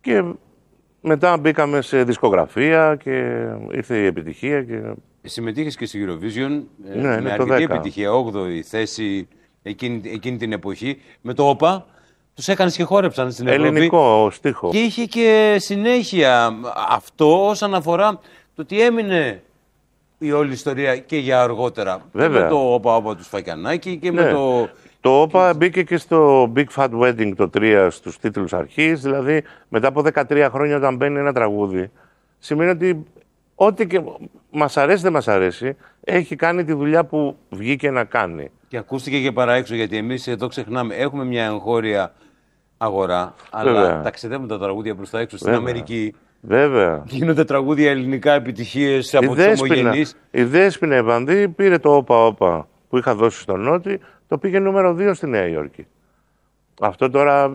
Και μετά μπήκαμε σε δισκογραφία και ήρθε η επιτυχία. Και... Συμμετείχες και στη Eurovision Ναι, με αρκετή επιτυχία, 8η θέση εκείνη την εποχή. Με το ΟΠΑ τους έκανες και χόρεψαν στην Ευρώπη. Ελληνικό στίχο. Και είχε και συνέχεια αυτό όσον αφορά το ότι έμεινε η όλη ιστορία και για αργότερα. Βέβαια. Με το ΟΠΑ του Σφακιανάκη και με το... Το ΟΠΑ μπήκε και στο Big Fat Wedding το 3 στους τίτλους αρχής, δηλαδή μετά από 13 χρόνια όταν μπαίνει ένα τραγούδι, σημαίνει ότι ό,τι και μας αρέσει δεν μας αρέσει, έχει κάνει τη δουλειά που βγήκε να κάνει. Και ακούστηκε και παραέξω, γιατί εμείς εδώ ξεχνάμε, έχουμε μια εγχώρια αγορά, αλλά ταξιδεύουν τα τραγούδια προς τα έξω στην Αμερική. Βέβαια. Γίνονται τραγούδια ελληνικά επιτυχίες από τους ομογενείς. Η Δέσποινα Ευανδύ πήρε το ΟΠΑ που είχα δώσει στον Νότι, το πήγε νούμερο 2 στη Νέα Υόρκη. Αυτό τώρα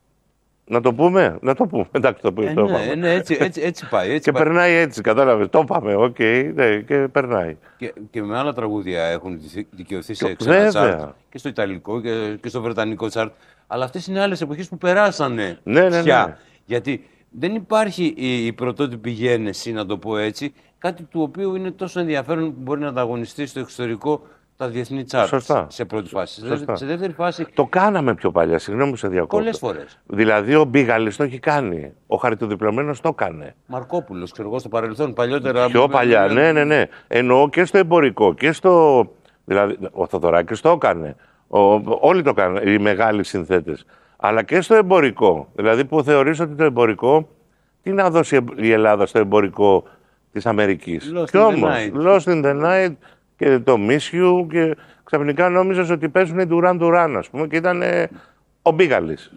να το πούμε, εντάξει το πούμε. Ναι, έτσι πάει. Και περνάει έτσι, κατάλαβες, το είπαμε, ναι, και περνάει. Και με άλλα τραγούδια έχουν δικαιωθεί σε ξένα τσάρτ, και στο Ιταλικό και στο Βρετανικό τσάρτ. Αλλά αυτές είναι άλλες εποχές που περάσανε πια. Γιατί δεν υπάρχει η πρωτότυπη γένεση, να το πω έτσι, κάτι του οποίου είναι τόσο ενδιαφέρον που μπορεί να ανταγωνιστεί στο εξωτερικό τα διεθνή τσάρτ σε πρώτη φάση. Σε δεύτερη φάση. Το κάναμε πιο παλιά, συγγνώμη που σε διακόπτω. Πολλές φορές. Δηλαδή ο Μπίγαλης το έχει κάνει. Ο Χαριτοδιπλωμένος το έκανε. Μαρκόπουλος, ξέρω εγώ, στο παρελθόν, παλιότερα. Πιο παλιά, ναι. Εννοώ και στο εμπορικό και στο. Δηλαδή, ο Θοδωράκης το έκανε. Όλοι το κάνουν, οι μεγάλοι συνθέτες. Αλλά και στο εμπορικό. Δηλαδή που θεωρείς ότι το εμπορικό. Τι να δώσει η Ελλάδα στο εμπορικό της Αμερικής. Κι όμως, Lost in the Night και το Miss You, και ξαφνικά νόμιζες ότι παίζουν οι Duran, ας πούμε, και ήταν ο Μπίγαλης.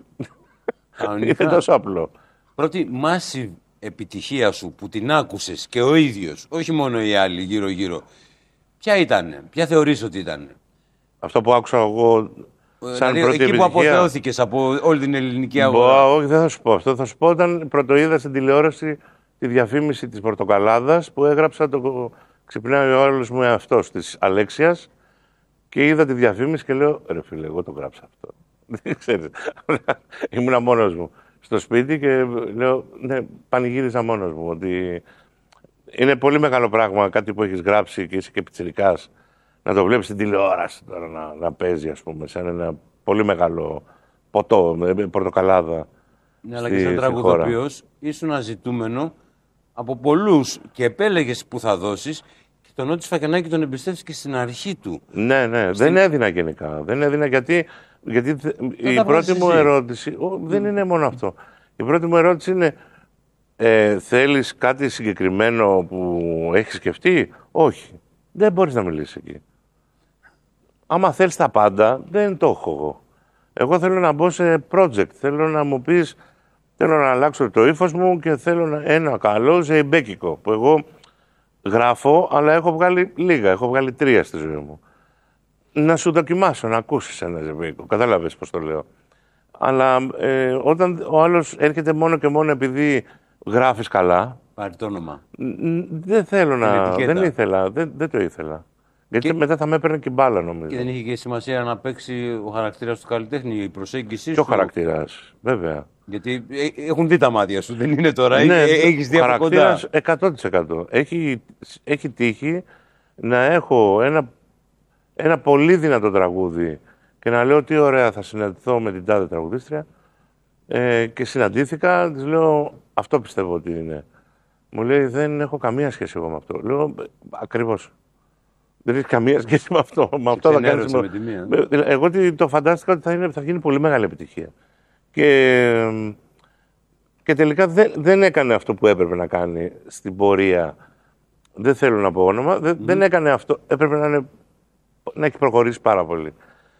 Είναι τόσο απλό. Πρώτη massive επιτυχία σου που την άκουσες και ο ίδιος, όχι μόνο οι άλλοι γύρω-γύρω, ποια ήτανε, ποια θεωρείς ότι ήταν? Αυτό που άκουσα εγώ σαν πρώτη επιτυχία. Εκεί που αποθεώθηκες από όλη την ελληνική αγορά. Όχι, δεν θα σου πω αυτό. Θα σου πω όταν πρωτοείδα στην τηλεόραση τη διαφήμιση της Πορτοκαλάδας που έγραψα το «Ξυπνάει ο άλλος μου εαυτός» της Αλέξιας και είδα τη διαφήμιση και λέω «Ρε φίλε, εγώ το γράψα αυτό». Δεν ξέρεις. Ήμουνα μόνος μου στο σπίτι και λέω «Ναι, πανηγύριζα μόνος μου» ότι είναι πολύ μεγάλο πράγμα κάτι που έχεις γράψει και είσαι και πιτσιρικάς να το βλέπεις στην τηλεόραση τώρα να παίζει, ας πούμε, σαν ένα πολύ μεγάλο ποτό, πορτοκαλάδα. Ναι, αλλά και σαν τραγουδοποιός ήσουν ζητούμενο από πολλούς και επέλεγες που θα δώσεις, και τον Νότι Σφακιανάκη τον εμπιστεύτηκες στην αρχή του. Ναι, δεν έδινα γενικά. Δεν έδινα γιατί η πρώτη μου ερώτηση δεν είναι μόνο αυτό. Η πρώτη μου ερώτηση είναι θέλεις κάτι συγκεκριμένο που έχεις σκεφτεί? Όχι. Δεν μπορείς να μιλήσεις εκεί. Άμα θέλεις τα πάντα, δεν το έχω εγώ. Εγώ θέλω να μπω σε project. Θέλω να μου πεις, θέλω να αλλάξω το ύφος μου και θέλω ένα καλό ζεϊμπέκικο. Που εγώ γράφω, αλλά έχω βγάλει λίγα. Έχω βγάλει 3 στη ζωή μου. Να σου δοκιμάσω, να ακούσεις ένα ζεϊμπέκικο. Κατάλαβες πώς το λέω. Αλλά όταν ο άλλος έρχεται μόνο και μόνο επειδή γράφεις καλά. Πάρει το όνομα. Δεν θέλω να. Δεν ήθελα. Δεν το ήθελα. Γιατί μετά θα με έπαιρνε και μπάλα, νομίζω. Και δεν είχε και σημασία να παίξει ο χαρακτήρας του καλλιτέχνη, η προσέγγιση σου. Και ο χαρακτήρας, βέβαια. Γιατί έχουν δει τα μάτια σου, δεν είναι τώρα. Ναι, έχεις δει από κοντά. 100%. Έχει τύχει να έχω ένα πολύ δυνατό τραγούδι και να λέω τι ωραία θα συναντηθώ με την τάδε τραγουδίστρια. Και συναντήθηκα, της λέω αυτό πιστεύω ότι είναι. Μου λέει δεν έχω καμία σχέση εγώ με αυτό. Λέω ακριβώς. Δεν έχει καμία σχέση με αυτό. Με αυτό θα κάνεις. Εγώ το φαντάστηκα ότι θα γίνει πολύ μεγάλη επιτυχία. Και τελικά δεν έκανε αυτό που έπρεπε να κάνει στην πορεία. Δεν θέλω να πω όνομα. Δεν έκανε αυτό. Έπρεπε να έχει προχωρήσει πάρα πολύ.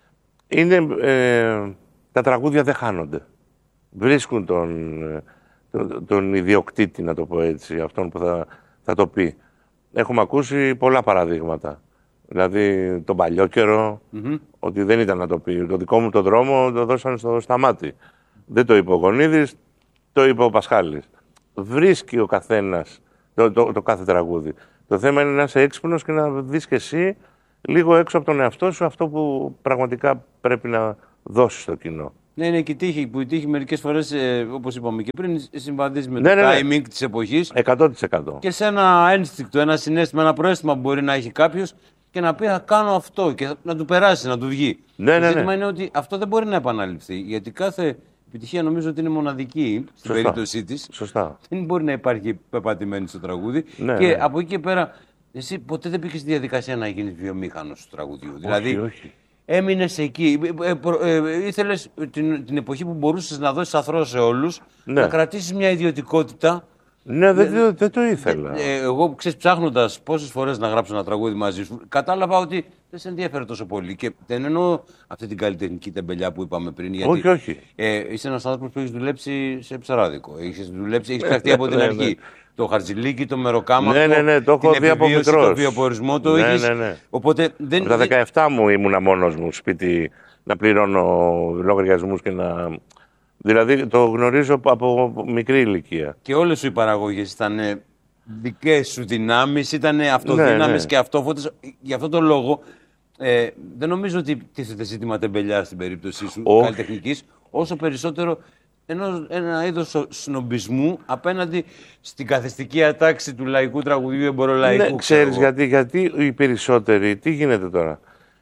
Τα τραγούδια δεν χάνονται. Βρίσκουν τον ιδιοκτήτη, να το πω έτσι, αυτόν που θα το πει. Έχουμε ακούσει πολλά παραδείγματα. Δηλαδή τον παλιό ότι δεν ήταν να το πει. Το δικό μου το δρόμο το δώσανε στο Σταμάτη. Δεν το είπε ο Γονίδης, το είπε ο Πασχάλης. Βρίσκει ο καθένας το κάθε τραγούδι. Το θέμα είναι να είσαι έξυπνος και να δεις και εσύ λίγο έξω από τον εαυτό σου αυτό που πραγματικά πρέπει να δώσεις στο κοινό. Ναι, είναι και η τύχη μερικές φορές, όπως είπαμε και πριν, συμβαδίζει με το timing της εποχής. 100%. Και σε ένα ένστικτο, ένα συναίσθημα, ένα προαίσθημα που μπορεί να έχει κάποιος και να πει: θα κάνω αυτό και να του περάσει, να του βγει. Το ζήτημα είναι ότι αυτό δεν μπορεί να επαναληφθεί. Γιατί κάθε επιτυχία νομίζω ότι είναι μοναδική στην περίπτωσή της. Σωστά. Δεν μπορεί να υπάρχει πεπατημένη στο τραγούδι. Και από εκεί και πέρα, εσύ ποτέ δεν πήγες στη διαδικασία να γίνεις βιομήχανος του τραγουδιού. Όχι, δηλαδή, όχι. έμεινες εκεί. Ήθελες την εποχή που μπορούσες να δώσεις αθρώο σε όλους, να κρατήσεις μια ιδιωτικότητα. Ναι, δεν το ήθελα. Εγώ, ψάχνοντας πόσες φορές να γράψω ένα τραγούδι μαζί σου, κατάλαβα ότι δεν σε ενδιαφέρει τόσο πολύ. Και δεν εννοώ αυτή την καλλιτεχνική τεμπελιά που είπαμε πριν. Γιατί, όχι. Είσαι ένας άνθρωπος που έχεις δουλέψει σε ψαράδικο. Έχεις ψαχτεί από την αρχή. Το χαρτζηλίκι, το μεροκάματο, το έχω δει από μικρός. Το βιοπορισμό το έχεις. Οπότε, από τα 17 μου ήμουνα μόνος μου σπίτι να πληρώνω λογαριασμούς και να... Δηλαδή το γνωρίζω από μικρή ηλικία. Και όλες σου οι παραγωγές ήταν δικές σου δυνάμεις, ήταν αυτοδύναμες και αυτόφωτες. Γι' αυτό τον λόγο δεν νομίζω ότι τίθεται ζήτημα τεμπελιά στην περίπτωσή σου καλλιτεχνικής, όσο περισσότερο ένα είδος σνομπισμού απέναντι στην καθιστική ατάξη του λαϊκού τραγουδιού, εμπορολαϊκού. Ναι, ξέρεις γιατί οι περισσότεροι, τι γίνεται τώρα.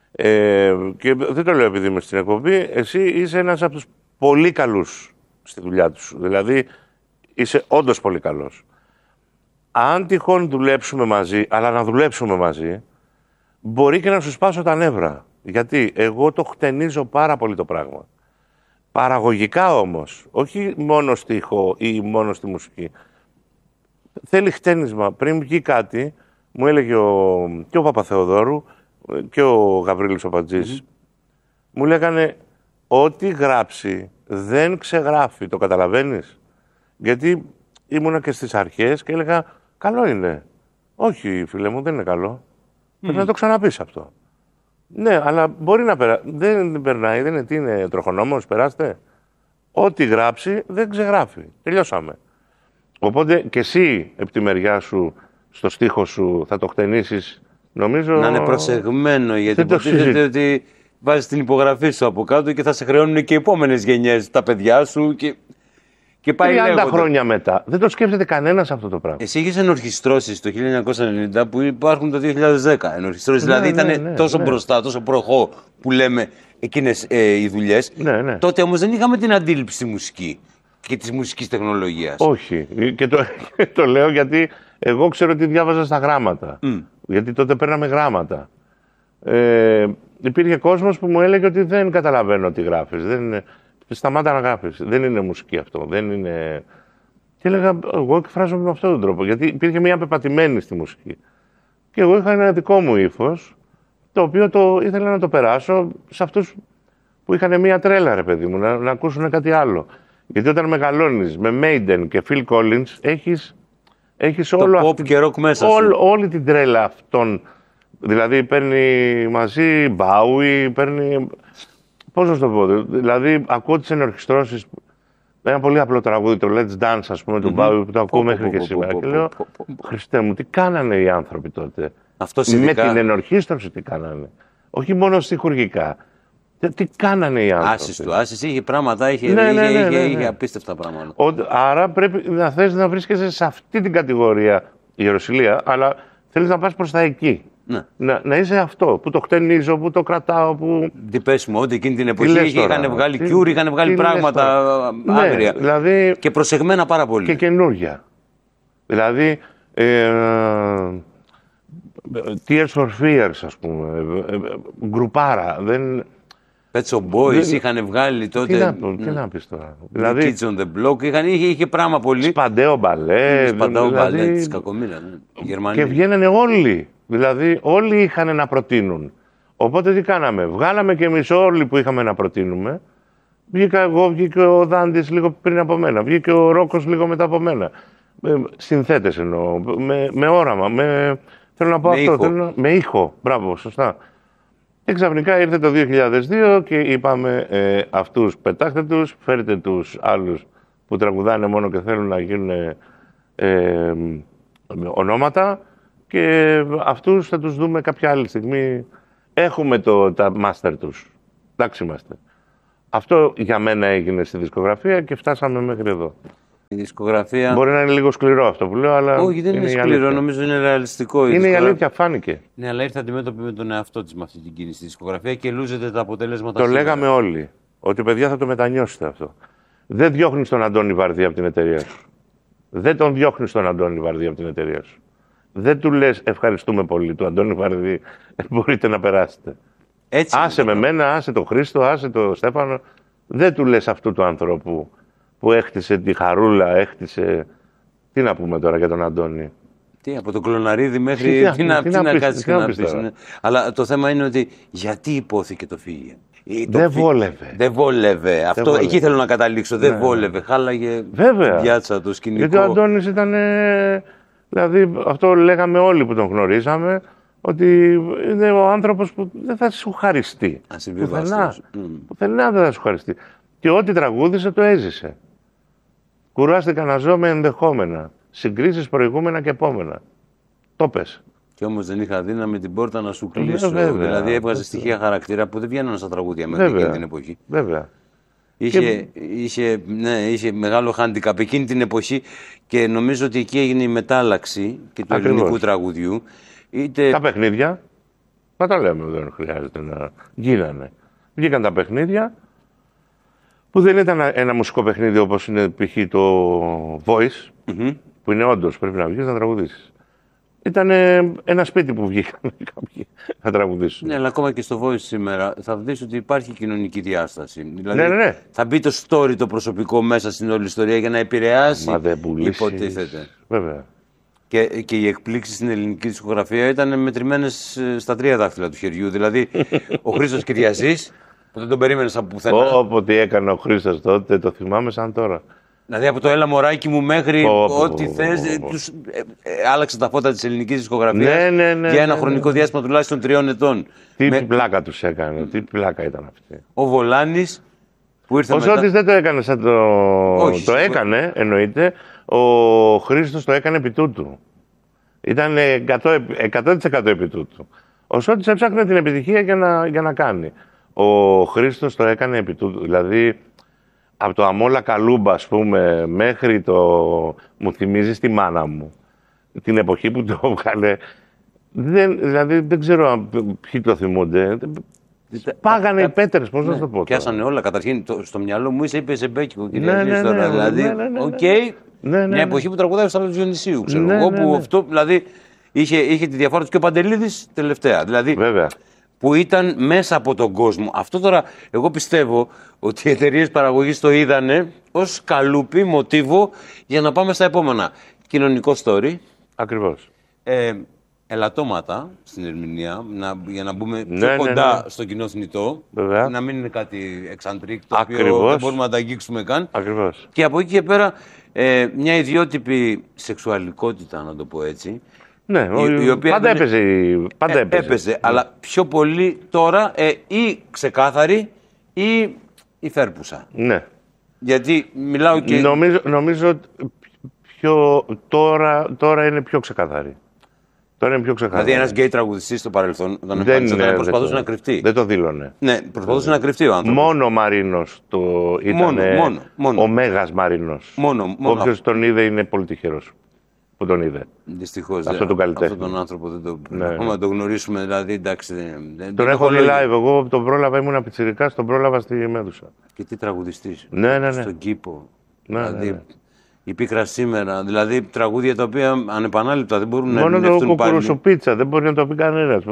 Και δεν το λέω επειδή είμαι στην εκπομπή, εσύ είσαι ένας από τους πολύ καλούς στη δουλειά τους. Δηλαδή, είσαι όντως πολύ καλός. Αν τυχόν δουλέψουμε μαζί, αλλά να δουλέψουμε μαζί, μπορεί και να σου σπάσω τα νεύρα. Γιατί εγώ το χτενίζω πάρα πολύ το πράγμα. Παραγωγικά όμως, όχι μόνο στίχο ή μόνο στη μουσική. Θέλει χτένισμα. Πριν βγει κάτι, μου έλεγε και ο Παπαθεοδόρου και ο Γαβρίλης ο Πατζής, μου λέγανε ό,τι γράψει δεν ξεγράφει. Το καταλαβαίνεις? Γιατί ήμουνα και στις αρχές και έλεγα καλό είναι. Όχι φίλε μου, δεν είναι καλό. Πρέπει να το ξαναπείς αυτό. Ναι, αλλά μπορεί να περάσει. Δεν περνάει, δεν είναι, τι είναι τροχονόμος, περάστε. Ό,τι γράψει δεν ξεγράφει. Τελειώσαμε. Οπότε και εσύ επί τη μεριά σου, στο στίχο σου, θα το χτενίσεις, νομίζω. Να είναι προσεγμένο, γιατί υποτίθεται ότι βάζεις την υπογραφή σου από κάτω και θα σε χρεώνουν και οι επόμενες γενιές, τα παιδιά σου και πάει 30 χρόνια μετά. Δεν το σκέφτεται κανένας αυτό το πράγμα. Εσύ είχες ενορχιστρώσεις το 1990 που υπάρχουν το 2010. Ενορχιστρώσεις δηλαδή ήταν τόσο μπροστά, τόσο προχώ που λέμε εκείνες οι δουλειές. Τότε όμως δεν είχαμε την αντίληψη στη μουσική και της μουσικής τεχνολογίας. Όχι. Και το λέω γιατί εγώ ξέρω ότι διάβαζα στα γράμματα. Γιατί τότε παίρναμε γράμματα. Υπήρχε κόσμος που μου έλεγε ότι δεν καταλαβαίνω τι γράφεις. Σταμάτα να γράφεις. Δεν είναι μουσική αυτό. Δεν είναι... Και έλεγα, εγώ εκφράζομαι με αυτόν τον τρόπο. Γιατί υπήρχε μια πεπατημένη στη μουσική. Και εγώ είχα ένα δικό μου ύφος, το οποίο ήθελα να το περάσω σε αυτούς που είχαν μια τρέλα, ρε παιδί μου, να ακούσουν κάτι άλλο. Γιατί όταν μεγαλώνεις με Maiden και Phil Collins, έχεις όλο pop και rock μέσα σου. Όλη την τρέλα αυτών. Δηλαδή παίρνει μαζί Bowie, παίρνει... Πώς να σου το πω, δηλαδή ακούω τις ενορχιστρώσεις, ένα πολύ απλό τραγούδι, το Let's Dance, ας πούμε, του Bowie, που το ακούω μέχρι και σήμερα. Και λέω, Χριστέ μου, τι κάνανε οι άνθρωποι τότε. Με την ενορχίστρωση τι κάνανε. Όχι μόνο στιχουργικά. Τι κάνανε οι άνθρωποι. Άσης είχε πράγματα, είχε απίστευτα πράγματα. Άρα πρέπει να θες να βρίσκεσαι σε αυτή την κατηγορία η Ιεροσυλία, αλλά θέλεις να πας προς τα εκεί. Να είσαι αυτό, που το χτενίζω, που το κρατάω, που... Τι πες μου, ότι εκείνη την εποχή είχαν βγάλει Cure, είχαν βγάλει πράγματα άγρια. Δηλαδή, και προσεγμένα πάρα πολύ. Και καινούργια. Δηλαδή, Tears for Fears, ας πούμε, γκρουπάρα. Pet Shop Boys είχαν βγάλει τότε. Τι να πεις τώρα. Δηλαδή, Kids on the Block, είχε πράγμα πολύ. Σπαντέο μπαλέ. Σπαντέο μπαλέ της Κακομοίρα. Και βγαίνανε όλοι. Δηλαδή όλοι είχαν να προτείνουν. Οπότε τι κάναμε. Βγάλαμε και εμείς όλοι που είχαμε να προτείνουμε. Βγήκα εγώ, βγήκε ο Δάντης λίγο πριν από μένα. Βγήκε ο Ρόκος λίγο μετά από μένα. Συνθέτες εννοώ. Με όραμα. Θέλω να πω αυτό. Με ήχο. Μπράβο, σωστά. Και ξαφνικά ήρθε το 2002 και είπαμε αυτούς πετάχτε τους, φέρετε τους άλλους που τραγουδάνε μόνο και θέλουν να γίνουν ονόματα και αυτούς θα τους δούμε κάποια άλλη στιγμή. Έχουμε τα μάστερ τους. Εντάξει είμαστε. Αυτό για μένα έγινε στη δισκογραφία και φτάσαμε μέχρι εδώ. Η δισκογραφία... Μπορεί να είναι λίγο σκληρό αυτό που λέω, αλλά. Όχι, δεν είναι σκληρό, νομίζω είναι ρεαλιστικό. Είναι η αλήθεια, φάνηκε. Ναι, αλλά ήρθε αντιμέτωπη με τον εαυτό της με αυτή την κίνηση στη δισκογραφία και λούζεται τα αποτελέσματα. Το λέγαμε όλοι. Ότι παιδιά θα το μετανιώσετε αυτό. Δεν διώχνεις τον Αντώνη Βαρδί από την εταιρεία σου. Δεν τον διώχνεις τον Αντώνη Βαρδί από την εταιρεία σου. Δεν του λες ευχαριστούμε πολύ του Αντώνη Βαρδί, μπορείτε να περάσετε. Έτσι άσε με μένα, άσε τον Χρήστο, άσε τον Στέφανο. Δεν του λες αυτού του ανθρώπου που έχτισε τη χαρούλα, έχτισε. Τι να πούμε τώρα για τον Αντώνη. Τι, από τον Κλωναρίδη μέχρι. Τι να κάτσεις και να πεις. Ναι. Αλλά το θέμα είναι ότι γιατί υπόθηκε το φύγε. Δεν βόλευε. Δεν βόλευε. Αυτό εκεί θέλω να καταλήξω. Δεν βόλευε. Χάλαγε την πιάτσα, το σκηνικό. Γιατί ο Αντώνης ήταν. Δηλαδή, αυτό λέγαμε όλοι που τον γνωρίζαμε, ότι είναι ο άνθρωπος που δεν θα σου χαριστεί. Πουθενά δεν θα σου χαριστεί. Και ό,τι τραγούδισε το έζησε. Κουράστηκα να ζω με ενδεχόμενα. Συγκρίσεις προηγούμενα και επόμενα. Το πες. Και όμως δεν είχα δύναμη την πόρτα να σου κλείσω. Δηλαδή έβγαζε στοιχεία χαρακτήρα που δεν βγαίνουν στα τραγούδια μέχρι εκείνη την εποχή. Βέβαια. Είχε μεγάλο handicap εκείνη την εποχή και νομίζω ότι εκεί έγινε η μετάλλαξη και του ελληνικού τραγουδιού. Τα παιχνίδια, μα τα λέμε, δεν χρειάζεται να γίνανε. Βγήκαν τα παιχνίδια που δεν ήταν ένα μουσικό παιχνίδι όπως είναι π.χ. το Voice, που είναι όντως πρέπει να βγεις να τραγουδήσεις. Ήταν ένα σπίτι που βγήκαν κάποιοι να τραγουδήσουν. Ναι, αλλά ακόμα και στο Voice σήμερα θα δεις ότι υπάρχει κοινωνική διάσταση. Δηλαδή θα μπει το story το προσωπικό μέσα στην όλη ιστορία για να επηρεάσει, υποτίθεται. Βέβαια. Και οι εκπλήξεις στην ελληνική δισκογραφία ήταν μετρημένες στα 3 δάχτυλα του χεριού. Δηλαδή, ο Χρήστος Κυριαζής, που δεν τον περίμενες από πουθενά. Όποτε έκανε ο Χρήστος τότε, το θυμάμαι σαν τώρα. Δηλαδή, από το έλα μωράκι μου μέχρι ό,τι θες, άλλαξε τα φώτα της ελληνικής δισκογραφίας για ένα χρονικό διάστημα τουλάχιστον 3 ετών. Τι πλάκα τους έκανε, τι πλάκα ήταν αυτή. Ο Βολάνης, που ήρθε μετά. Ο Σώτης δεν το έκανε σαν το... Όχι, το έκανε, εννοείται. Ο Χρήστος το έκανε επί τούτου. Ήταν 100% επί τούτου. Ο Σώτης έψαχνε την επιτυχία για να κάνει. Ο Χρήστος το έκανε επί τούτου. Δηλαδή, από το Αμόλα Καλούμπα, ας πούμε, μέχρι το... Μου θυμίζει τη μάνα μου. Την εποχή που το έβγαλε. Δηλαδή, δεν ξέρω ποιοι το θυμούνται. Πάγανε οι πέτρες, πώς να το πω. Πιάσανε όλα. Καταρχήν, στο μυαλό μου είπε Ζεμπέκικο, κυρία τώρα. Δηλαδή, μια εποχή που τραγουδάει στο Σταύρο Διονυσίου, ξέρω εγώ, που αυτό δηλαδή είχε τη διαφορά του και ο Παντελίδης τελευταία. Δηλαδή, που ήταν μέσα από τον κόσμο. Αυτό τώρα, εγώ πιστεύω ότι οι εταιρείες παραγωγής το είδανε ως καλούπι, μοτίβο για να πάμε στα επόμενα. Κοινωνικό story. Ακριβώς. Ελαττώματα στην ερμηνεία, για να μπούμε πιο κοντά στο κοινό θνητό. Να μην είναι κάτι εξαντρίκ, το οποίο δεν μπορούμε να τα αγγίξουμε καν. Ακριβώς. Και από εκεί και πέρα, μια ιδιότυπη σεξουαλικότητα, να το πω έτσι. Ναι, η οποία πάντα έπαιζε. Αλλά πιο πολύ τώρα ή ξεκάθαρη ή υφέρπουσα. Ναι. Γιατί μιλάω και... Νομίζω τώρα είναι πιο ξεκάθαρη. Δηλαδή, ένας γκέι τραγουδιστής στο παρελθόν, όταν προσπαθούσε να κρυφτεί. Δεν το δήλωνε. Ναι, προσπαθούσε να κρυφτεί ο άνθρωπος. Μόνο ο Μαρίνος ήταν. Ο Μέγας Μαρίνος. Όποιος τον είδε είναι πολύ τυχερός που τον είδε. Δυστυχώς. Αυτόν τον άνθρωπο δεν το το γνωρίσουμε. Δηλαδή, εντάξει, τον έχω δει live. Εγώ τον πρόλαβα, ήμουν πιτσιρικάς, τον πρόλαβα στη Μέδουσα. Και τι τραγουδιστής. Ναι. Στον κήπο. Δηλαδή. Η πίκρα σήμερα, δηλαδή τραγούδια τα οποία ανεπανάληπτα δεν μπορούν να ερμηνευτούν πάλι. Μόνο το κουκουρουσουπίτσα, δεν μπορεί να το πει κανένας.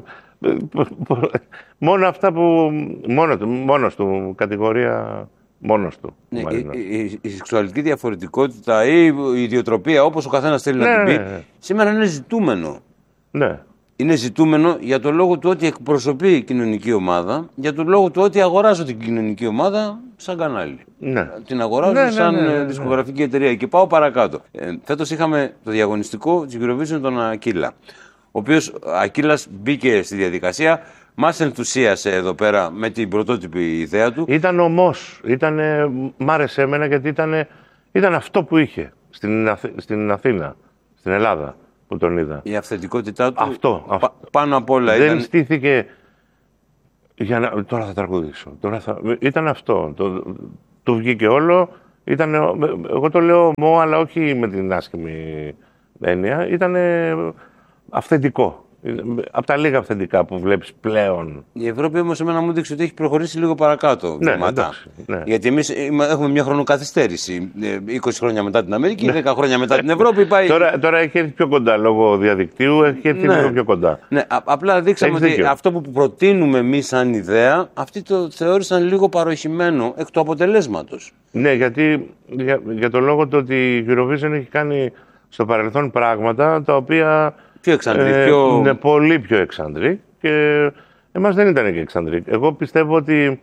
Μόνο αυτά που μόνος του, κατηγορία μόνος του. Ναι, η σεξουαλική διαφορετικότητα ή η ιδιοτροπία, όπως ο καθένας θέλει να την πει, σήμερα είναι ζητούμενο. Ναι. Είναι ζητούμενο για το λόγο του ότι εκπροσωπεί η κοινωνική ομάδα, για το λόγο του ότι αγοράζω την κοινωνική ομάδα σαν κανάλι. Ναι. Την αγοράζω σαν δισκογραφική εταιρεία. Και πάω παρακάτω. Φέτος είχαμε το διαγωνιστικό της Eurovision τον Ακύλα. Ο οποίος Ακύλας μπήκε στη διαδικασία, μας ενθουσίασε εδώ πέρα με την πρωτότυπη ιδέα του. Ήταν ομός. Μ' άρεσε εμένα γιατί ήταν αυτό που είχε στην Αθήνα, στην Ελλάδα. Που τον είδα. Η αυθεντικότητά του αυτό. Πάνω απ' όλα δεν ήταν... στήθηκε Τώρα θα τραγουδήσω. Ήταν αυτό. Του βγήκε όλο. Εγώ το λέω αλλά όχι με την άσχημη έννοια. Ήταν αυθεντικό. Από τα λίγα αυθεντικά που βλέπεις πλέον. Η Ευρώπη όμως εμένα μου δείξει ότι έχει προχωρήσει λίγο παρακάτω. Ναι, εντάξει, ναι. Γιατί εμείς έχουμε μια χρονοκαθυστέρηση. 20 χρόνια μετά την Αμερική, 10 χρόνια μετά την Ευρώπη. Τώρα έχει έρθει πιο κοντά λόγω διαδικτύου, έχει έρθει λίγο πιο κοντά. Ναι, απλά δείξαμε ότι αυτό που προτείνουμε εμείς σαν ιδέα, αυτοί το θεώρησαν λίγο παροχημένο εκ του αποτελέσματος. Ναι, γιατί για το λόγο ότι η Eurovision έχει κάνει στο παρελθόν πράγματα τα οποία. Πιο εξαντρικ. Είναι πολύ πιο εξαντρικ και εμάς δεν ήταν και εξαντρικ. Εγώ πιστεύω ότι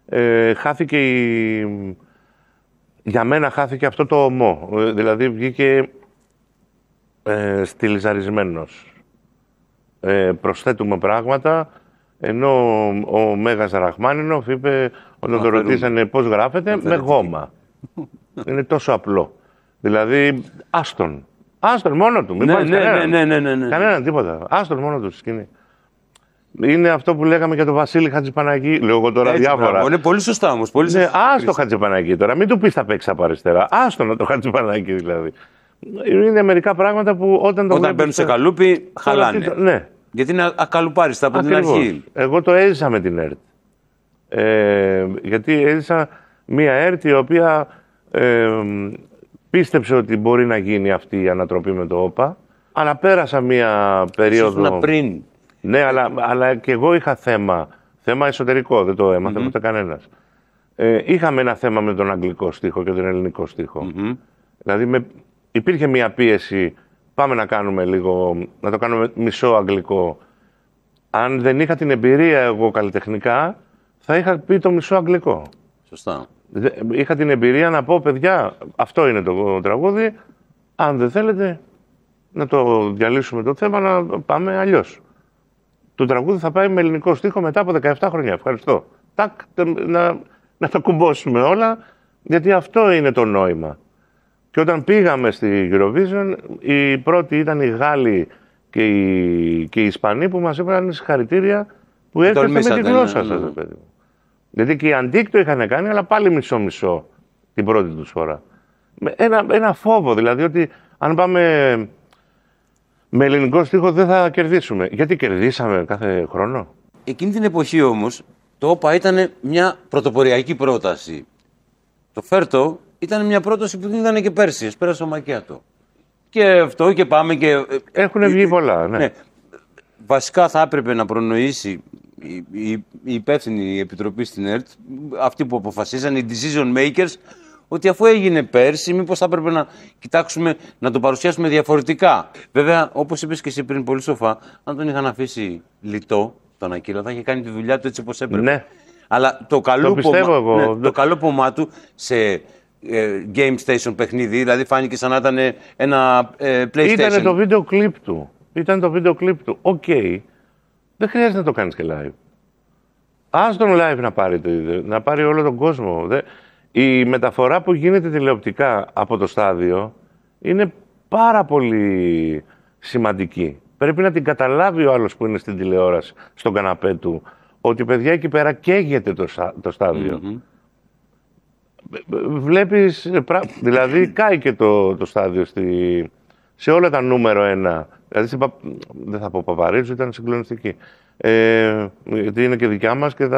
για μένα χάθηκε αυτό το ομό. Δηλαδή βγήκε στυλιζαρισμένος. Προσθέτουμε πράγματα, ενώ ο Μέγας Ραχμάνινοφ είπε, όταν το ρωτήσανε πώς γράφεται, με γόμα. Είναι τόσο απλό. Δηλαδή, άστον μόνο του. Μην πάρεις κανέναν. Κανέναν τίποτα. Άστον μόνο του στη σκηνή. Είναι αυτό που λέγαμε για τον Βασίλη Χατζηπαναγή. Λέω εγώ τώρα διάφορα. Είναι πολύ σωστά όμως. Άστο Χατζηπαναγή τώρα. Μην του πεις θα παίξει από αριστερά. Άστο το Χατζηπαναγή δηλαδή. Είναι μερικά πράγματα που όταν μπαίνουν σε καλούπι χαλάνε. Ναι. Γιατί είναι ακαλουπάριστα από την αρχή. Εγώ το έζησα με την ΕΡΤ. Γιατί έζησα μία ΕΡΤ η οποία πίστεψε ότι μπορεί να γίνει αυτή η ανατροπή με το ΟΠΑ, αλλά πέρασα μία περίοδο. Πριν. Ναι, αλλά και εγώ είχα θέμα εσωτερικό, δεν το έμαθε ούτε κανένας. Είχαμε ένα θέμα με τον αγγλικό στίχο και τον ελληνικό στίχο. Δηλαδή υπήρχε μία πίεση, πάμε να το κάνουμε μισό αγγλικό. Αν δεν είχα την εμπειρία εγώ καλλιτεχνικά, θα είχα πει το μισό αγγλικό. Σωστά. Είχα την εμπειρία να πω, παιδιά, αυτό είναι το τραγούδι, αν δεν θέλετε να το διαλύσουμε το θέμα, να πάμε αλλιώς. Το τραγούδι θα πάει με ελληνικό στίχο μετά από 17 χρόνια. Ευχαριστώ. Να τα κουμπώσουμε όλα, γιατί αυτό είναι το νόημα. Και όταν πήγαμε στη Eurovision, οι πρώτοι ήταν οι Γάλλοι και οι Ισπανοί που μας είπαν συγχαρητήρια που έρχεστε με τη γλώσσα σας, παιδί μου. Γιατί και οι Αντίκ το είχαν κάνει, αλλά πάλι μισό-μισό την πρώτη τους φορά. Ένα φόβο, δηλαδή, ότι αν πάμε με ελληνικό στίχο δεν θα κερδίσουμε. Γιατί κερδίσαμε κάθε χρόνο. Εκείνη την εποχή όμως, το ΟΠΑ ήταν μια πρωτοποριακή πρόταση. Το Φέρτο ήταν μια πρόταση που δεν ήταν και πέρσι, πέρασε ο Μακιάτο. Και αυτό και πάμε και. Έχουν βγει πολλά, ναι. Βασικά θα έπρεπε να προνοήσει η υπεύθυνη επιτροπή στην ΕΡΤ, αυτοί που αποφασίζαν, οι decision makers, ότι αφού έγινε πέρσι, μήπως θα έπρεπε να κοιτάξουμε να το παρουσιάσουμε διαφορετικά. Βέβαια, όπως είπες και εσύ πριν πολύ σοφά, αν τον είχαν αφήσει λιτό τον Ακύλα, θα είχε κάνει τη δουλειά του έτσι όπως έπρεπε. Ναι. Αλλά το καλούπωμά του σε game station παιχνίδι, δηλαδή φάνηκε σαν να ήταν ένα PlayStation. Ήταν το βίντεο κλιπ του. Οκ. Δεν χρειάζεται να το κάνεις και live. Ας τον live να πάρει όλο τον κόσμο. Η μεταφορά που γίνεται τηλεοπτικά από το στάδιο είναι πάρα πολύ σημαντική. Πρέπει να την καταλάβει ο άλλος που είναι στην τηλεόραση, στον καναπέ του, ότι παιδιά εκεί πέρα καίγεται το στάδιο. Βλέπεις, δηλαδή κάει και το στάδιο σε όλα τα νούμερο 1. Δηλαδή, δεν θα πω Παπαρίζου, ήταν συγκλονιστική. Γιατί είναι και δικιά μας και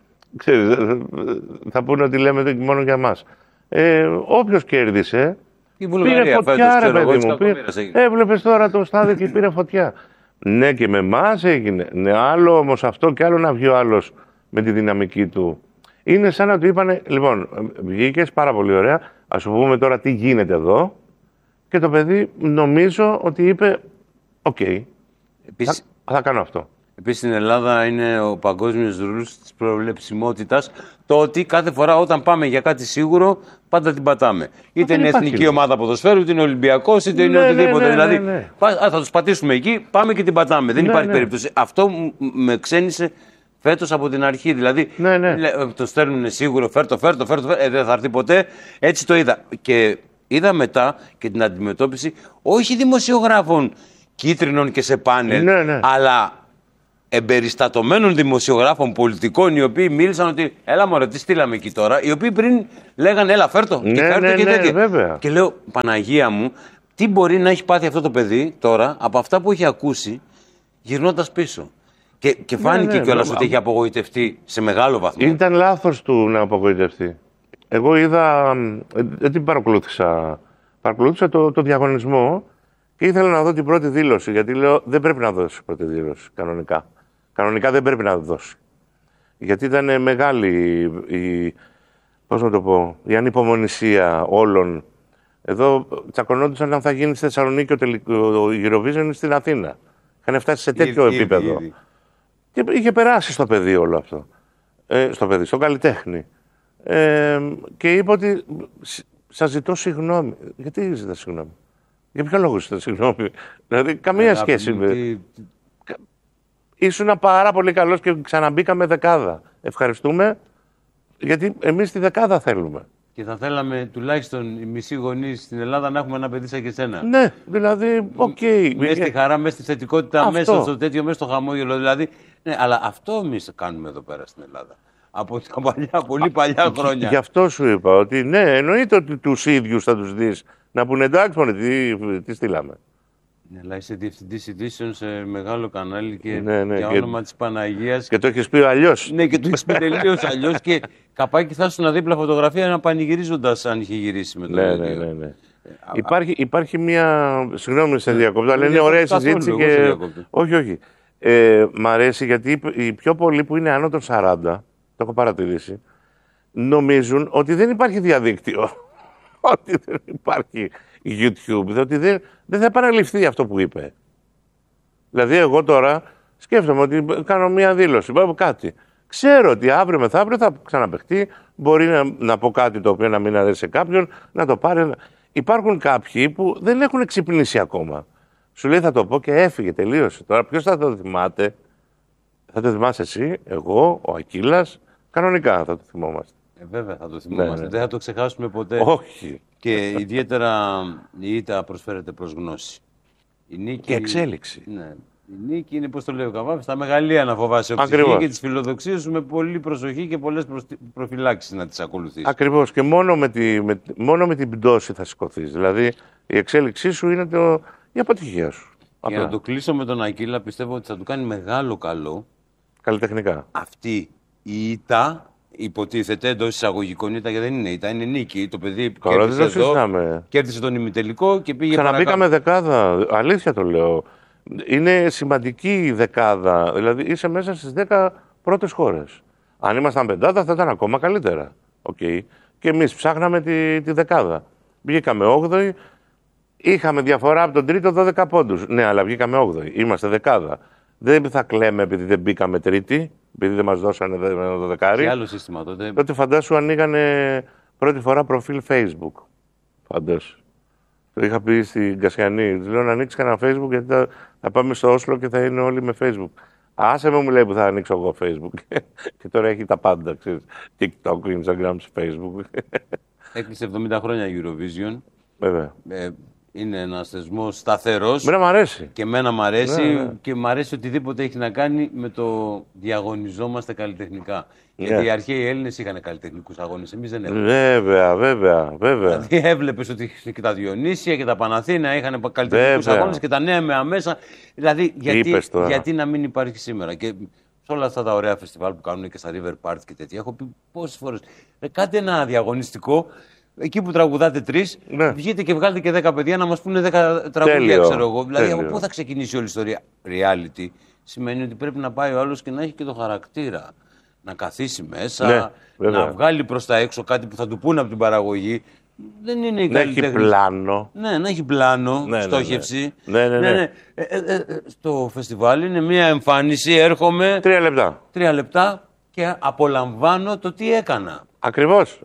θα πούνε ότι λέμε μόνο για μας. Όποιος κέρδισε, πήρε φωτιά, ρε παιδί μου. Έβλεπες τώρα το στάδιο και πήρε φωτιά. Ναι, και με εμάς έγινε. Ναι, άλλο όμως αυτό και άλλο να βγει ο άλλος με τη δυναμική του. Είναι σαν να του είπανε, λοιπόν, βγήκες πάρα πολύ ωραία, ας σου πούμε τώρα τι γίνεται εδώ. Και το παιδί νομίζω ότι είπε, οκ, θα κάνω αυτό. Επίσης στην Ελλάδα είναι ο παγκόσμιος ρουλς της προβλεψιμότητας, το ότι κάθε φορά όταν πάμε για κάτι σίγουρο, πάντα την πατάμε. Είτε είναι εθνική ομάδα ποδοσφαίρου, είτε είναι Ολυμπιακός, είτε είναι οτιδήποτε. Δηλαδή, θα τους πατήσουμε εκεί, πάμε και την πατάμε. Δεν υπάρχει περίπτωση. Αυτό με ξένησε φέτος από την αρχή. Δηλαδή, το στέλνουν σίγουρο, φέρτο, δεν θα έρθει ποτέ. Έτσι το είδα. Και είδα μετά και την αντιμετώπιση όχι δημοσιογράφων κίτρινων και σε πάνελ, αλλά εμπεριστατωμένων δημοσιογράφων πολιτικών, οι οποίοι μίλησαν ότι έλα μωρέ, τι στείλαμε εκεί τώρα, οι οποίοι πριν λέγανε έλα φέρτο και φέρτο και τέτοια. Βέβαια. Και λέω, Παναγία μου, τι μπορεί να έχει πάθει αυτό το παιδί τώρα από αυτά που έχει ακούσει γυρνώντας πίσω. Και φάνηκε κιόλας ότι έχει απογοητευτεί σε μεγάλο βαθμό. Ήταν λάθος του να απογοητευτεί. Εγώ είδα, δεν την παρακολούθησα. Παρακολούθησα το διαγωνισμό και ήθελα να δω την πρώτη δήλωση. Γιατί λέω, δεν πρέπει να δώσει πρώτη δήλωση κανονικά. Κανονικά δεν πρέπει να δώσει. Γιατί ήταν μεγάλη πώς να το πω, η ανυπομονησία όλων. Εδώ τσακωνόντουσαν αν θα γίνει στη Θεσσαλονίκη ο Eurovision ή στην Αθήνα. Είχαν φτάσει σε τέτοιο επίπεδο. Ήδη. Και είχε περάσει στο παιδί όλο αυτό. Στον καλλιτέχνη. Και είπε ότι σας ζητώ συγγνώμη. Γιατί ζητά συγγνώμη? Για ποιο λόγο ζητά συγγνώμη? Δηλαδή, καμία σχέση με. Ήσουν πάρα πολύ καλός και ξαναμπήκαμε δεκάδα. Ευχαριστούμε, γιατί εμείς τη δεκάδα θέλουμε. Και θα θέλαμε τουλάχιστον οι μισοί γονείς στην Ελλάδα να έχουμε ένα παιδί σαν και εσένα. Ναι, δηλαδή, οκ. Μέσα στη χαρά, μέσα στη θετικότητα, μέσα στο τέτοιο, μέσα στο χαμόγελο. Δηλαδή, ναι, αλλά αυτό εμείς κάνουμε εδώ πέρα στην Ελλάδα. Από τα παλιά, πολύ παλιά χρόνια. Γι' αυτό σου είπα ότι ναι, εννοείται ότι τους ίδιους θα τους δεις να πούνε εντάξει, μωρέ, τι στείλαμε. Ναι, αλλά είσαι διευθυντής ειδήσεων σε μεγάλο κανάλι και για όνομα της Παναγίας. Και το έχεις πει αλλιώς. Ναι, και το έχεις πει τελείως αλλιώς. Και καπάκι θα ήσουν δίπλα φωτογραφία να πανηγυρίζοντας αν είχε γυρίσει με το ίδιο. Ναι. Υπάρχει μια. Συγγνώμη, σε διακόπτω, αλλά είναι ωραία συζήτηση. Όχι. Μ' αρέσει γιατί οι πιο πολλοί που είναι άνω των 40, το έχω παρατηρήσει, νομίζουν ότι δεν υπάρχει διαδίκτυο. Ότι δεν υπάρχει YouTube, ότι δεν θα επαναληφθεί αυτό που είπε. Δηλαδή, εγώ τώρα σκέφτομαι ότι κάνω μία δήλωση, κάτι. Ξέρω ότι αύριο μεθαύριο θα ξαναπαιχτεί, μπορεί να πω κάτι το οποίο να μην αρέσει σε κάποιον, να το πάρει. Υπάρχουν κάποιοι που δεν έχουν ξυπνήσει ακόμα. Σου λέει θα το πω και έφυγε, τελείωσε. Τώρα ποιος θα το θυμάται? Θα το θυμάσαι εσύ, εγώ, ο Ακύλας, κανονικά θα το θυμόμαστε. Βέβαια θα το θυμόμαστε. Ναι. Δεν θα το ξεχάσουμε ποτέ. Όχι. Και ιδιαίτερα η ήττα προσφέρεται προς γνώση. Η νίκη, και εξέλιξη. Ναι. Η νίκη είναι, πώς το λέει ο Καβάφης, στα μεγαλεία να φοβάσαι ψυχή και τις φιλοδοξίες σου με πολύ προσοχή και πολλές προφυλάξεις να τις ακολουθείς. Ακριβώς. Και μόνο με την πτώση θα σηκωθείς. Δηλαδή η εξέλιξή σου είναι η αποτυχία σου. Για να το κλείσω με τον Ακύλα, πιστεύω ότι θα του κάνει μεγάλο καλό. Καλλιτεχνικά. Αυτή η ήττα. Υποτίθεται εντός εισαγωγικών ήττα, γιατί δεν είναι ήττα, είναι νίκη. Το παιδί κέρδισε τον ημιτελικό και πήγε παρακάτω. Ξαναμπήκαμε δεκάδα. Αλήθεια το λέω. Είναι σημαντική η δεκάδα. Δηλαδή είσαι μέσα στις 10 πρώτες χώρες. Αν ήμασταν πεντάδα θα ήταν ακόμα καλύτερα. Okay. Και εμείς ψάχναμε τη δεκάδα. Βγήκαμε 8η. Είχαμε διαφορά από τον τρίτο 12 πόντους. Ναι, αλλά βγήκαμε 8η. Είμαστε δεκάδα. Δεν θα κλαίμε επειδή δεν μπήκαμε τρίτη, επειδή δεν μας δώσανε το δεκάρι. Τι άλλο σύστημα τότε? Τότε φαντάσου ανοίγανε πρώτη φορά προφίλ Facebook. Φαντάσου. Το είχα πει στην Κασιανή. Του λέω να ανοίξει κανένα Facebook γιατί θα πάμε στο Όσλο και θα είναι όλοι με Facebook. Άσε με, μου λέει, που θα ανοίξω εγώ Facebook. Και τώρα έχει τα πάντα, ξέρεις. TikTok, Instagram, Facebook. Έκλεισε 70 χρόνια Eurovision. Βέβαια. Είναι ένας θεσμός σταθερός. Μένα μ' αρέσει. Και εμένα μ' αρέσει και μ' αρέσει οτιδήποτε έχει να κάνει με το διαγωνιζόμαστε καλλιτεχνικά. Γιατί οι αρχαίοι Έλληνες είχαν καλλιτεχνικούς αγώνες, εμείς δεν έχουμε. Βέβαια. Δηλαδή έβλεπες ότι και τα Διονύσια και τα Παναθήνα είχαν καλλιτεχνικούς αγώνες και τα νέα με αμέσα. Δηλαδή γιατί να μην υπάρχει σήμερα. Και σε όλα αυτά τα ωραία φεστιβάλ που κάνουν και στα River Party και τέτοια, έχω πει πόσες φορές. Κάτι ένα διαγωνιστικό. Εκεί που τραγουδάτε 3, βγείτε και βγάλετε και 10 παιδιά να μας πούνε 10 τραγουδία, ξέρω εγώ. Δηλαδή, από πού θα ξεκινήσει όλη η ιστορία? Reality σημαίνει ότι πρέπει να πάει ο άλλος και να έχει και το χαρακτήρα. Να καθίσει μέσα, να βγάλει προς τα έξω κάτι που θα του πούνε από την παραγωγή. Δεν είναι η καλύτερη. Να έχει πλάνο. Ναι, να έχει πλάνο, στόχευση. Ναι. Στο φεστιβάλ είναι μια εμφάνιση, έρχομαι. 3 λεπτά. 3 λεπτά και απολαμβάνω το τι έκανα. Ακριβώς.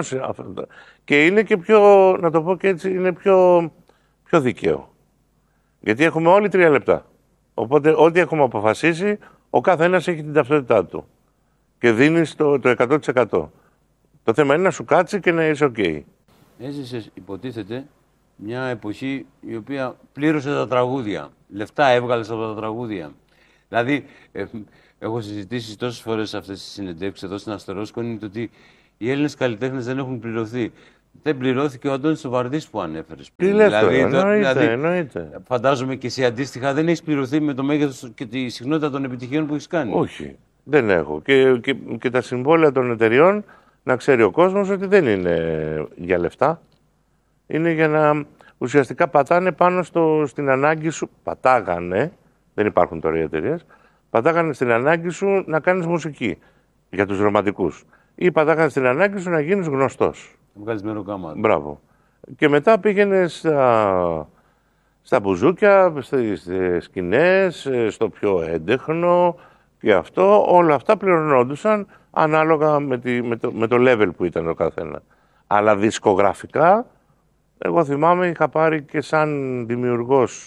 Και είναι και πιο, να το πω και έτσι, είναι πιο δίκαιο. Γιατί έχουμε όλοι 3 λεπτά. Οπότε ό,τι έχουμε αποφασίσει, ο καθένας έχει την ταυτότητά του. Και δίνεις το 100%. Το θέμα είναι να σου κάτσει και να είσαι ok. Έζησες, υποτίθεται, μια εποχή η οποία πλήρωσε τα τραγούδια. Λεφτά έβγαλες από τα τραγούδια. Δηλαδή, έχω συζητήσει τόσες φορές αυτές τις συνεντεύξεις εδώ στην Αστερόσκονη ότι οι Έλληνες καλλιτέχνες δεν έχουν πληρωθεί. Δεν πληρώθηκε ο Αντώνης Σοβαρδής που ανέφερες. Εννοείται. Φαντάζομαι και εσύ αντίστοιχα δεν έχεις πληρωθεί με το μέγεθος και τη συχνότητα των επιτυχιών που έχεις κάνει. Όχι, δεν έχω. Και τα συμβόλαια των εταιριών, να ξέρει ο κόσμος ότι δεν είναι για λεφτά. Είναι για να ουσιαστικά πατάνε πάνω στην ανάγκη σου. Πατάγανε, δεν υπάρχουν τώρα οι εταιρείες, πατάγανε στην ανάγκη σου να κάνεις μουσική για τους ρομαντικούς. Ή πατάγανε στην ανάγκη σου να γίνεις γνωστός. Βγάλεις μεροκάμα. Μπράβο. Και μετά πήγαινε στα μπουζούκια, στις σκηνές, στο πιο έντεχνο και αυτό. Όλα αυτά πληρωνόντουσαν ανάλογα με το level που ήταν ο καθένα. Αλλά δισκογραφικά, εγώ θυμάμαι, είχα πάρει και σαν δημιουργός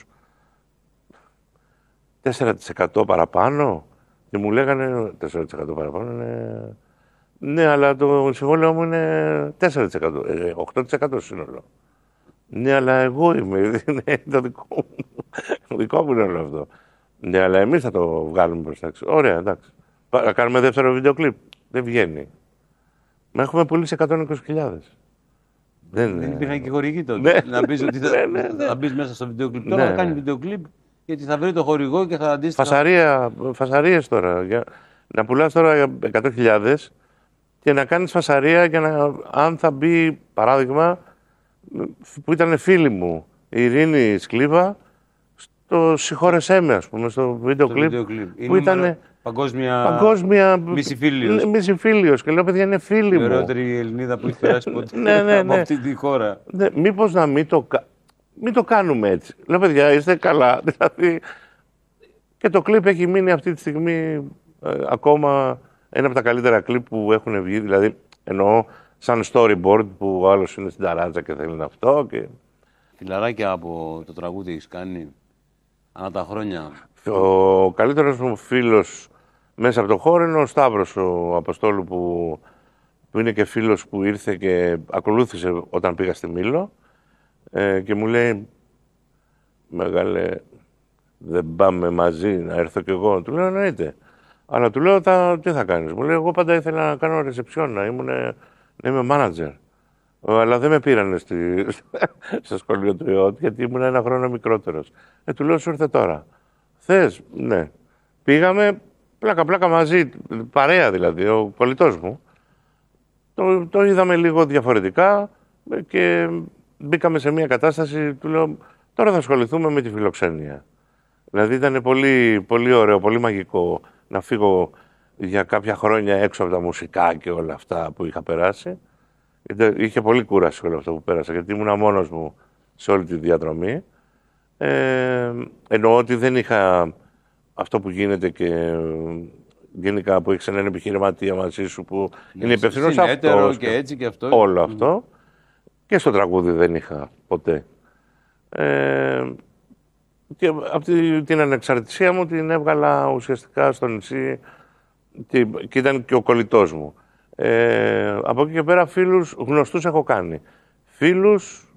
4% παραπάνω και μου λέγανε 4% παραπάνω είναι... Ναι, αλλά το συμβόλαιο μου είναι 4%, 8% σύνολο. Ναι, αλλά εγώ είμαι, είναι το δικό μου είναι όλο αυτό. Ναι, αλλά εμείς θα το βγάλουμε μπροστά. Ωραία, εντάξει. Θα κάνουμε δεύτερο βίντεο κλιπ. Δεν βγαίνει. Μα έχουμε πουλήσει 120.000. Δεν υπήρχαν και χορηγοί τότε. Να πεις ότι θα μπεις μέσα στο βίντεο κλιπ. Τώρα θα κάνει βίντεο κλιπ γιατί θα βρει το χορηγό και θα αντίστοιχα. Φασαρίες τώρα. Να πουλάς τώρα 100.000 και να κάνεις φασαρία για αν θα μπει, παράδειγμα, που ήταν φίλη μου, η Ειρήνη Σκλίβα, στο «Συγχώρεσέ με», ας πούμε, στο βίντεο κλιπ, που ήταν παγκόσμια μισηφίλιος. Και λέω, παιδιά, είναι φίλη μου. Η ωραιότερη Ελληνίδα που έχει περάσει ποτέ από αυτή τη χώρα. Μήπως να μην το κάνουμε έτσι. Λέω, παιδιά, είστε καλά. Δηλαδή, και το κλιπ έχει μείνει αυτή τη στιγμή ακόμα ένα από τα καλύτερα κλιπ που έχουν βγει. Δηλαδή, εννοώ σαν storyboard που ο άλλος είναι στην ταράτσα και θέλει να αυτό. Φιλαράκια από το τραγούδι έχεις κάνει ανά τα χρόνια. Ο καλύτερος μου φίλος μέσα από το χώρο είναι ο Σταύρος, ο Αποστόλου, που είναι και φίλος που ήρθε και ακολούθησε όταν πήγα στη Μήλο και μου λέει, μεγάλε, δεν πάμε μαζί να έρθω κι εγώ. Του λέω, εννοείται. Αλλά του λέω, τι θα κάνεις. Μου λέει, εγώ πάντα ήθελα να κάνω ρεσεψιόν, να είμαι manager. Αλλά δεν με πήρανε στο σχολείο του ΙΟΤ, γιατί ήμουν ένα χρόνο μικρότερος. Του λέω, σου ήρθε τώρα. Θες? Ναι. Πήγαμε πλάκα-πλάκα μαζί, παρέα δηλαδή, ο κολλητός μου. Το είδαμε λίγο διαφορετικά και μπήκαμε σε μια κατάσταση, του λέω, τώρα θα ασχοληθούμε με τη φιλοξενία. Δηλαδή ήταν πολύ, πολύ ωραίο, πολύ μαγικό να φύγω για κάποια χρόνια έξω από τα μουσικά και όλα αυτά που είχα περάσει. Είχε πολύ κούραση όλο αυτό που πέρασα, γιατί ήμουν μόνος μου σε όλη τη διαδρομή. Εννοώ ότι δεν είχα αυτό που γίνεται και γενικά που έχεις έναν επιχειρηματία μαζί σου που είναι υπευθυνός αυτός και έτσι και αυτό. Όλο αυτό. Και στο τραγούδι δεν είχα ποτέ. Και από την ανεξαρτησία μου την έβγαλα ουσιαστικά στο νησί και ήταν και ο κολλητός μου. Από εκεί και πέρα φίλους γνωστούς έχω κάνει. Φίλους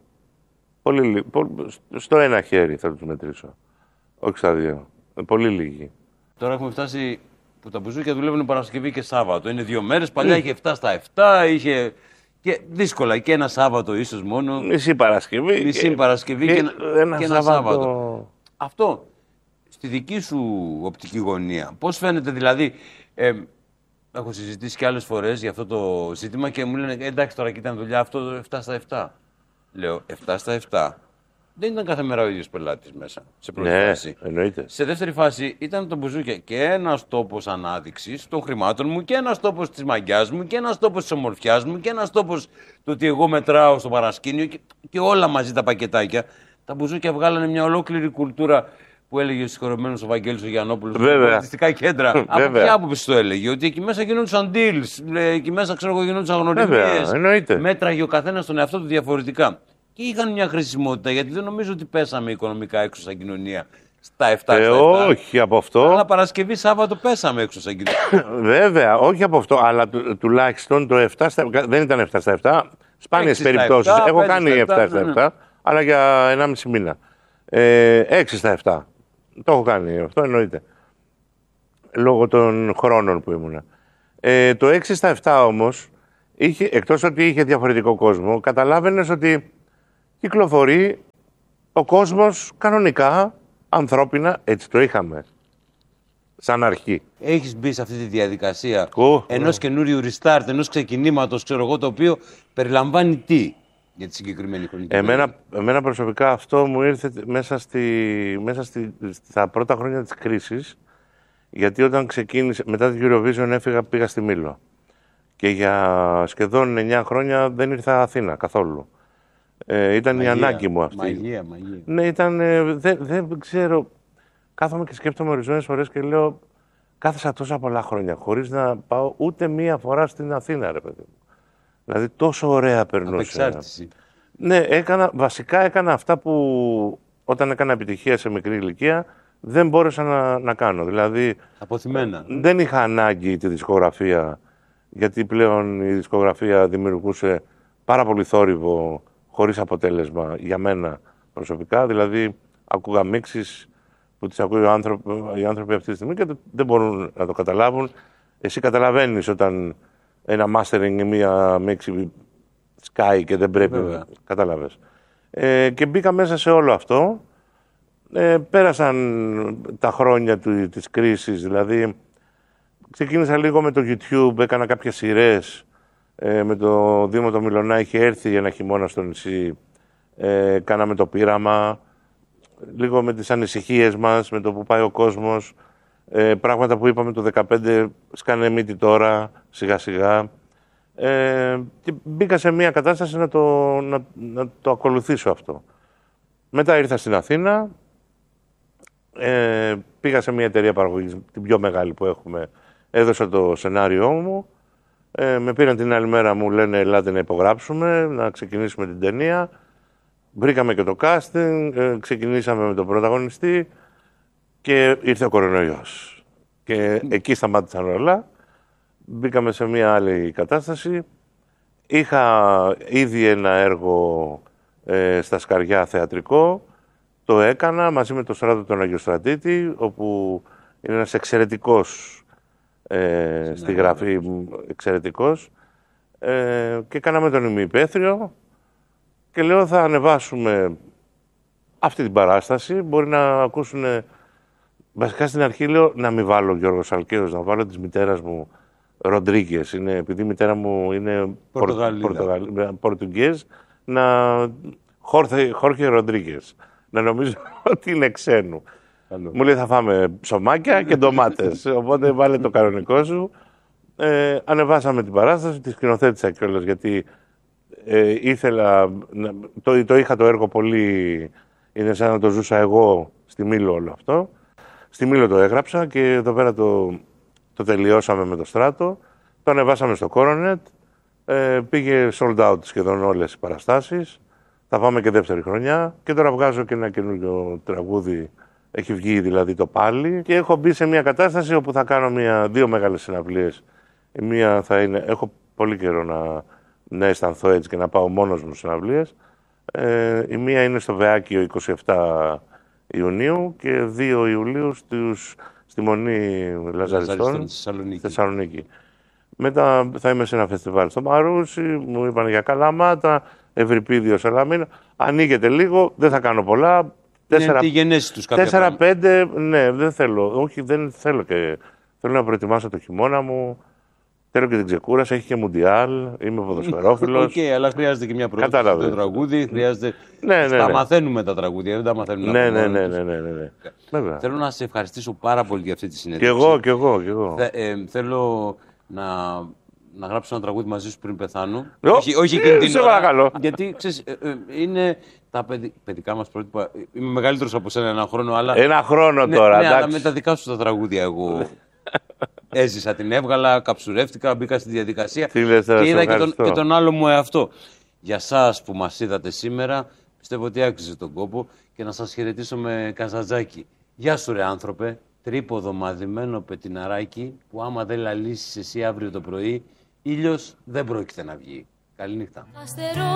στο ένα χέρι θα τους μετρήσω. Όχι στα δύο. Πολύ λίγοι. Τώρα έχουμε φτάσει που τα μπουζούκια δουλεύουν Παρασκευή και Σάββατο. Είναι 2 μέρες. Παλιά είχε 7 στα 7. Είχε και δύσκολα και ένα Σάββατο ίσως μόνο. Μισή Παρασκευή. Και ένα Σάββατο. Αυτό στη δική σου οπτική γωνία. Πώς φαίνεται δηλαδή. Έχω συζητήσει και άλλες φορές για αυτό το ζήτημα και μου λένε εντάξει τώρα κοίτα δουλειά αυτό 7 στα 7. Λέω 7 στα 7. Δεν ήταν κάθε μέρα ο ίδιος πελάτης μέσα. Σε πρώτη φάση. Εννοείται. Σε δεύτερη φάση ήταν το μπουζούκια και ένας τόπος ανάδειξης των χρημάτων μου και ένας τόπος της μαγιάς μου και ένας τόπος της ομορφιάς μου και ένας τόπος το ότι εγώ μετράω στο παρασκήνιο και όλα μαζί τα πακετάκια. Τα μπουζούκια βγάλανε μια ολόκληρη κουλτούρα που έλεγε ο συγχωρεμένος ο Βαγγέλης ο Γιαννόπουλος στα πολιτιστικά κέντρα. Από ποια άποψη το έλεγε, ότι εκεί μέσα γινόντουσαν deals, εκεί μέσα γινόντουσαν γνωριμίες. Μέτραγε ο καθένας τον εαυτό του διαφορετικά. Και είχαν μια χρησιμότητα, γιατί δεν νομίζω ότι πέσαμε οικονομικά έξω σαν κοινωνία στα 7. Όχι από αυτό. Αλλά Παρασκευή, Σάββατο πέσαμε έξω σαν κοινωνία. Βέβαια, όχι από αυτό, αλλά τουλάχιστον το 7 στα 7. Δεν ήταν 7 στα 7. Σπάνιες περιπτώσεις. Έχω κάνει 7 στα 7, αλλά για 1,5 μήνα. 6 στα 7. Το έχω κάνει, αυτό εννοείται. λόγω των χρόνων που ήμουνα. Το 6 στα 7 όμως, εκτός ότι είχε διαφορετικό κόσμο, καταλάβαινες ότι κυκλοφορεί ο κόσμος κανονικά, ανθρώπινα, έτσι το είχαμε. Σαν αρχή. Έχεις μπει σε αυτή τη διαδικασία ενός καινούριου restart, ενός ξεκινήματος, ξέρω εγώ, το οποίο περιλαμβάνει τι για τη συγκεκριμένη χρονική περίοδο? Εμένα προσωπικά αυτό μου ήρθε μέσα στα πρώτα χρόνια της κρίσης, γιατί όταν ξεκίνησε, μετά την Eurovision πήγα στη Μήλο. Και για σχεδόν 9 χρόνια δεν ήρθα Αθήνα καθόλου. Ήταν μαγεία, η ανάγκη μου αυτή. Μαγεία. Ναι, δεν ξέρω. Κάθομαι και σκέφτομαι ορισμένες φορές και λέω, κάθεσα τόσα πολλά χρόνια χωρίς να πάω ούτε μία φορά στην Αθήνα, ρε παιδί μου. Δηλαδή τόσο ωραία περνούσε. Απεξάρτηση. Ναι, βασικά έκανα αυτά που όταν έκανα επιτυχία σε μικρή ηλικία δεν μπόρεσα να κάνω. Δηλαδή, αποθυμένα. Δεν είχα ανάγκη τη δισκογραφία, γιατί πλέον η δισκογραφία δημιουργούσε πάρα πολύ θόρυβο χωρίς αποτέλεσμα για μένα προσωπικά. Δηλαδή, ακούγα μίξεις που τις ακούει οι άνθρωποι αυτή τη στιγμή και δεν μπορούν να το καταλάβουν. Εσύ καταλαβαίνεις όταν ένα mastering ή μία μίξη σκάει και δεν πρέπει να καταλάβεις. Και μπήκα μέσα σε όλο αυτό. Πέρασαν τα χρόνια της κρίσης, δηλαδή ξεκίνησα λίγο με το YouTube, έκανα κάποιες σειρές με το Δήμο το Μιλωνά, είχε έρθει ένα χειμώνα στο νησί, κάναμε το πείραμα, λίγο με τις ανησυχίες μας, με το που πάει ο κόσμος, πράγματα που είπαμε το 2015 σκάνε μύτη τώρα, σιγά σιγά. Και μπήκα σε μια κατάσταση να το ακολουθήσω αυτό. Μετά ήρθα στην Αθήνα, πήγα σε μια εταιρεία παραγωγής, την πιο μεγάλη που έχουμε, έδωσα το σενάριό μου, με πήραν την άλλη μέρα, μου λένε ελάτε να υπογράψουμε, να ξεκινήσουμε την ταινία. Βρήκαμε και το casting, ξεκινήσαμε με τον πρωταγωνιστή και ήρθε ο κορονοϊός. Και εκεί σταμάτησαν όλα. Μπήκαμε σε μια άλλη κατάσταση. Είχα ήδη ένα έργο στα Σκαριά θεατρικό. Το έκανα μαζί με τον Στράτο τον Αγιοστρατήτη, όπου είναι ένας εξαιρετικός στη γραφή, εξαιρετικός. Και κάναμε τον ημιυπαίθριο και λέω θα ανεβάσουμε αυτή την παράσταση. Μπορεί να ακούσουν, βασικά στην αρχή λέω να μην βάλω Γιώργος Αλκαίος, να βάλω της μητέρας μου Ροντρίγκες. Επειδή η μητέρα μου είναι Πορτουγκέζ, Χόρχε Ροντρίγκες. Να νομίζω ότι είναι ξένου. Μου λέει θα φάμε ψωμάκια και ντομάτες, οπότε βάλε το κανονικό σου. Ανεβάσαμε την παράσταση, τη σκηνοθέτησα κιόλας, γιατί ήθελα, το είχα το έργο πολύ, είναι σαν να το ζούσα εγώ στη Μήλο όλο αυτό. Στη Μήλο το έγραψα και εδώ πέρα το τελειώσαμε με το Στράτο. Το ανεβάσαμε στο Coronet, πήγε sold out σχεδόν όλες οι παραστάσεις. Θα πάμε και δεύτερη χρονιά και τώρα βγάζω και ένα καινούργιο τραγούδι. Έχει βγει δηλαδή το πάλι και έχω μπει σε μια κατάσταση όπου θα κάνω δύο μεγάλες συναυλίες. Η μία θα είναι, έχω πολύ καιρό να αισθανθώ έτσι και να πάω μόνος μου συναυλίες. Η μία είναι στο Βεάκιο 27 Ιουνίου και 2 Ιουλίου στη Μονή Λαζαριστών στη Θεσσαλονίκη. Μετά θα είμαι σε ένα φεστιβάλ στο Μαρούσι, μου είπαν για Καλαμάτα, Ευρυπίδιο, Σαλαμίνα. Ανοίγεται λίγο, δεν θα κάνω πολλά. 4-5, ναι, δεν θέλω. Όχι, δεν θέλω και. Θέλω να προετοιμάσω το χειμώνα μου. Θέλω και την ξεκούραση, έχει και μουντιάλ. Είμαι ποδοσφαιρόφιλος. Οκ, αλλά χρειάζεται και μια πρόκληση στο τραγούδι. Χρειάζεται. Τα μαθαίνουμε τα τραγούδια, δεν τα μαθαίνουμε. Ναι. Θέλω να σε ευχαριστήσω πάρα πολύ για αυτή τη συνέντευξη. Κι εγώ. Θέλω να γράψω ένα τραγούδι μαζί σου πριν πεθάνω. Όχι εκείνη την ώρα. Γιατί ξέρεις, είναι τα παιδικά μας πρότυπα. Είμαι μεγαλύτερος από σένα ένα χρόνο, αλλά. Ένα χρόνο τώρα. Ναι, αλλά με τα δικά σου τα τραγούδια εγώ έζησα, την έβγαλα, καψουρεύτηκα, μπήκα στη διαδικασία. Και είδα και τον άλλο μου εαυτό. Για σας που μας είδατε σήμερα, πιστεύω ότι άξιζε τον κόπο και να σας χαιρετήσω με καζατζάκι. Γεια σου ρε άνθρωπε. Τρίποδο μαδημένο πετιναράκι που άμα δεν λαλήσεις εσύ αύριο το πρωί, ήλιος δεν πρόκειται να βγει. Καληνύχτα.